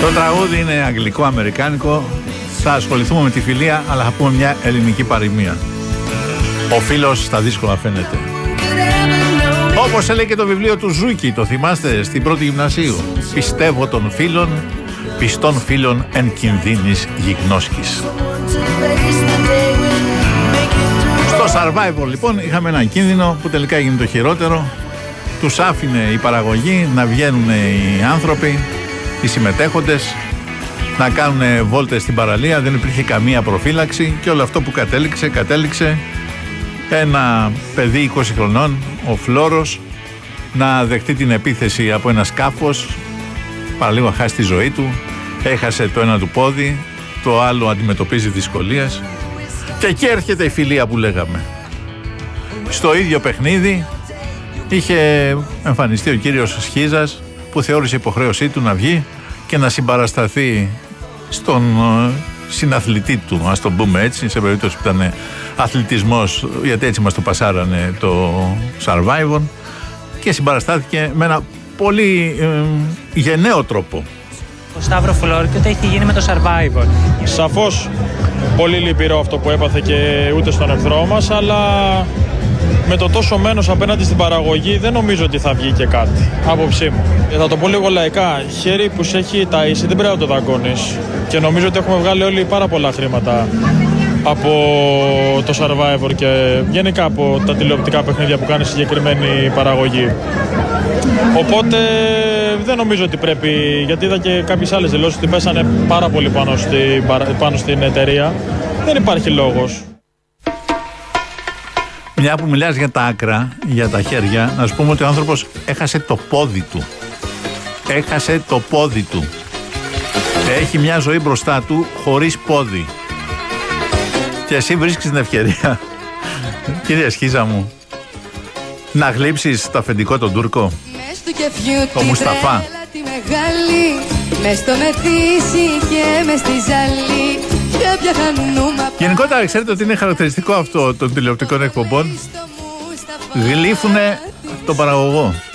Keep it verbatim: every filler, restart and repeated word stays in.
Το τραγούδι είναι αγγλικό-αμερικάνικο. Θα ασχοληθούμε με τη φιλία, αλλά θα πούμε μια ελληνική παροιμία. Ο φίλος στα δύσκολα φαίνεται. Όπως έλεγε και το βιβλίο του Ζούκη, το θυμάστε, στην πρώτη γυμνασίου. Πιστεύω των φίλων, πιστών φίλων εν κινδύνης γιγνώσκης. Στο Survivor λοιπόν είχαμε έναν κίνδυνο που τελικά έγινε το χειρότερο. Τους άφηνε η παραγωγή να βγαίνουν οι άνθρωποι, οι συμμετέχοντες, να κάνουν βόλτες στην παραλία. Δεν υπήρχε καμία προφύλαξη και όλο αυτό που κατέληξε, κατέληξε ένα παιδί είκοσι χρονών, ο Φλόρος, να δεχτεί την επίθεση από ένα σκάφος, παραλίγο να χάσει τη ζωή του. Έχασε το ένα του πόδι, το άλλο αντιμετωπίζει δυσκολίες. Και εκεί έρχεται η φιλία που λέγαμε. Στο ίδιο παιχνίδι είχε εμφανιστεί ο κύριος Σχίζας, που θεώρησε υποχρέωσή του να βγει και να συμπαρασταθεί στον συναθλητή του, ας το πούμε έτσι, σε περίπτωση που ήταν αθλητισμός, γιατί έτσι μας το πασάρανε το Survivor, και συμπαραστάθηκε με ένα πολύ ε, γενναίο τρόπο. Ο Σταύρο Φλόρη και τι έχει γίνει με το Survivor. Σαφώς πολύ λυπηρό αυτό που έπαθε και ούτε στον εχθρό μας, αλλά με το τόσο μένος απέναντι στην παραγωγή δεν νομίζω ότι θα βγει και κάτι. Άποψή μου. Και θα το πω λίγο λαϊκά. Χέρι που σε έχει ταΐσει δεν πρέπει να το δαγκώνεις. Και νομίζω ότι έχουμε βγάλει όλοι πάρα πολλά χρήματα από το Survivor και γενικά από τα τηλεοπτικά παιχνίδια που κάνει συγκεκριμένη παραγωγή. Οπότε δεν νομίζω ότι πρέπει, γιατί είδα και κάποιες άλλες δηλώσεις ότι πέσανε πάρα πολύ πάνω, στη, πάνω στην εταιρεία. Δεν υπάρχει λόγος. Μια που μιλάς για τα άκρα, για τα χέρια, να σου πούμε ότι ο άνθρωπος έχασε το πόδι του. Έχασε το πόδι του. Έχει μια ζωή μπροστά του χωρίς πόδι. Και εσύ βρίσκεις την ευκαιρία, κυρία Σχίζα μου, να γλύψεις το αφεντικό τον Τούρκο, το Μουσταφά. Γενικότερα ξέρετε ότι είναι χαρακτηριστικό αυτό των τηλεοπτικών εκπομπών. Γλύφουνε τον παραγωγό.